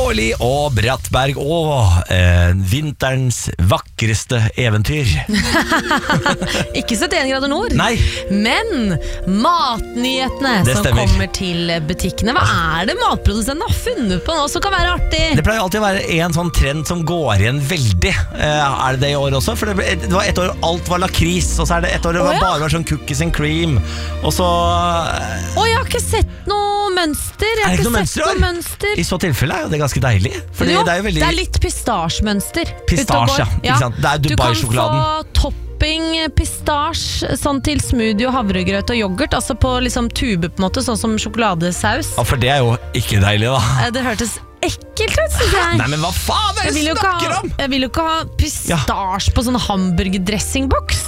Baarli og Brattberg og vinterens vakreste eventyr. Ikke 71 grader nord. Nei. Men matnyhetene Det som stemmer. kommer til butikkene. Hva er det matprodusenten har funnet på nå som kan være artig? Det pleier alltid å være en sånn trend som går igjen veldig. Er det i år også? For det var et år alt var lakris, og så er det et år det bare var sånn cookies and cream. Og så jeg har ikke sett noe mønster. Jeg har det ikke ikke noe sett noe mønster. I så tilfelle er jo det ganske deilig. Fordi Jo, det er jo veldig det er litt pistasjemønster. Pistasje, ikke sant? Det er Dubai-sjokoladen. Du kan få topping pistasje sånn til smoothie og havregrøt og yoghurt, altså på liksom tube på en måte, sånn som sjokoladesaus. Ja, for det er jo ikke deilig da. Det hørtes ekkelt ut, synes jeg. Nei, men hva faen er det du snakker om? Jeg vil jo ikke ha pistasje på sånn hamburgerdressingboks.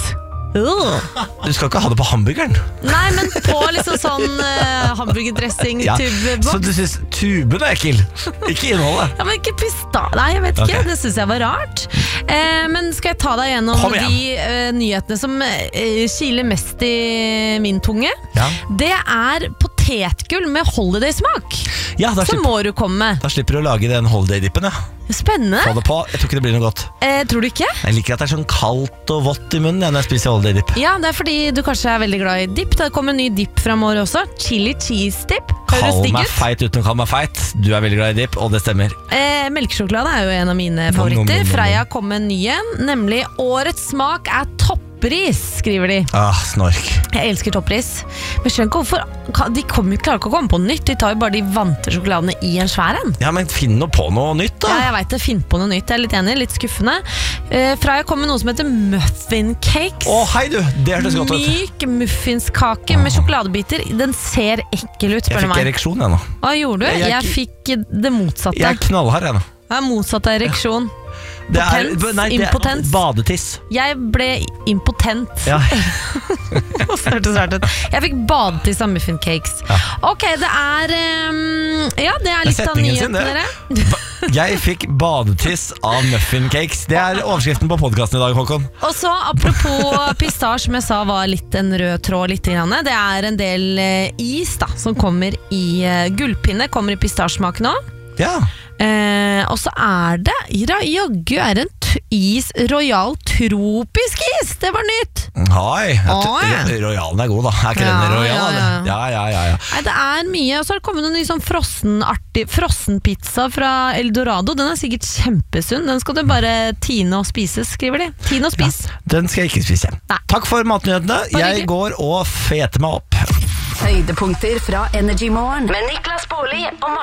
Du skal ikke ha det på hamburgeren. Nei, men på liksom sånn hamburgerdressing-tubeboks. Så du synes tuben er ekkel, ikke innholdet? Ja, men ikke Nei, jeg vet ikke, det synes jeg var rart. Men skal jeg ta deg gjennom de nyhetene som kiler mest i min tunge? Ja. Det er potetgull med holiday-smak. Ja, så må du komme. Da slipper du å lage den holiday-dippen, ja. Spennende. Få det på, jeg tror ikke det blir noe godt. Tror du ikke? Jeg liker at det er sånn kaldt og vått i munnen når jeg spiser holiday-dip. Ja, det er fordi du kanskje er veldig glad i dip. Det kommer en ny dip fremover også. Chili cheese dip. Kall meg feit uten å kalle meg feit. Du er veldig glad i dip, og det stemmer. Melkesjokolade er jo en av mine favoritter. Freia kom med en ny en, nemlig årets smak er toppris, skriver de. Snork. Jeg elsker toppris. Men skjønner ikke hvorfor de klarer ikke å komme på nytt. De tar jo bare de vante sjokoladene i en svær en. Ja, men finn noe på noe nytt da. Ja, jeg vet det, finn på noe nytt. Jeg er litt enig, litt skuffende. Freia kom med noe som heter muffin cakes. Hei du, det hørtes godt ut. Myk muffinskake med sjokoladebiter. Den ser ekkel ut, spør du meg. Jeg fikk ereksjon jeg nå. Hva gjorde du? Jeg fikk det motsatte. Jeg er knallhard jeg nå. Jeg er motsatt av ereksjon. Det er impotens. Badetiss. Jeg ble impotent. Ja. Jeg fikk badetiss av muffin cakes. Ok, det er litt av nyheten dere. Jeg fikk badetiss av muffin cakes. Det er overskriften på podcasten i dag, Håkon. Og så apropos pistasje, som jeg sa var litt en rød tråd litt grann. Det er en del is da, som kommer i gullpinne, kommer i pistasjesmak nå. Ja. Og så er det jaggu er en is, royal tropisk is. Det var nytt. Royalen er god da. Er ikke den royal? Ja. Nei, det er mye. Og så har det kommet en ny sånn frossenpizza fra Eldorado. Den er sikkert kjempesunn. Den skal du bare tine og spise, skriver de. Tine og spis. Den skal jeg ikke spise. Takk for matnyhetene. Jeg går og feter meg opp. Høydepunkter fra Energy Morgen med Niklas Baarli og